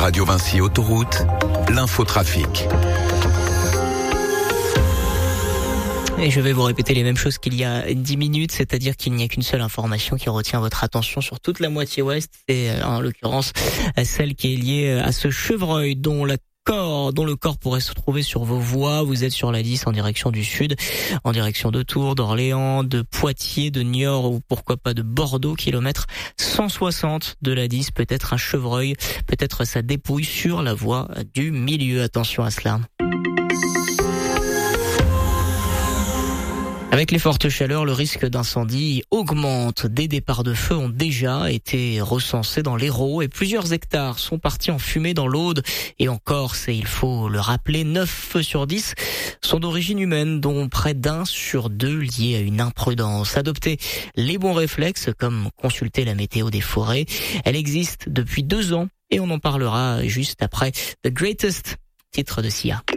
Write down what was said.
Radio Vinci Autoroute, l'infotrafic. Et je vais vous répéter les mêmes choses qu'il y a 10 minutes, c'est-à-dire qu'il n'y a qu'une seule information qui retient votre attention sur toute la moitié ouest, c'est en l'occurrence celle qui est liée à ce chevreuil dont le corps pourrait se trouver sur vos voies. Vous êtes sur la 10 en direction du sud, en direction de Tours, d'Orléans, de Poitiers, de Niort ou pourquoi pas de Bordeaux, kilomètre 160 de la 10. Peut-être un chevreuil, peut-être sa dépouille sur la voie du milieu. Attention à cela. Avec les fortes chaleurs, le risque d'incendie augmente. Des départs de feu ont déjà été recensés dans l'Hérault et plusieurs hectares sont partis en fumée dans l'Aude. Et en Corse, et il faut le rappeler, 9 feux sur 10 sont d'origine humaine, dont près d'1 sur 2 liés à une imprudence. Adopter les bons réflexes, comme consulter la météo des forêts, elle existe depuis 2 ans et on en parlera juste après The Greatest, titre de Sia.